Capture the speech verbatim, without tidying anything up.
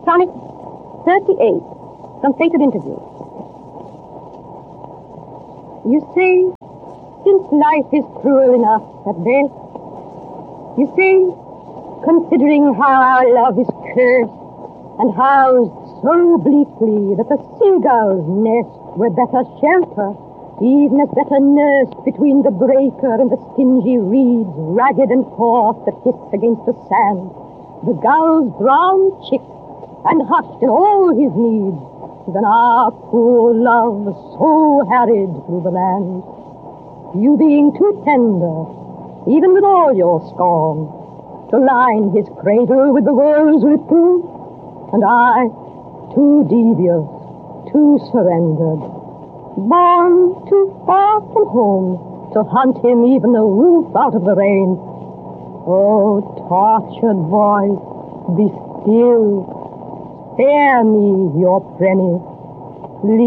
Sonnet thirty-eight, from Fated Interviews. You say, since life is cruel enough at best, you say, considering how our love is cursed, and housed so bleakly that the seagull's nest were better shelter, even as better nursed between the breaker and the stingy reeds, ragged and coarse, that hiss against the sand, the gull's brown chick, and hushed in all his needs, than our poor love so harried through the land. You being too tender, even with all your scorn, to line his cradle with the world's reproof, and I, too devious, too surrendered, born too far from home to hunt him even a roof out of the rain. Oh, tortured voice, be still. Spare me your premise. Leave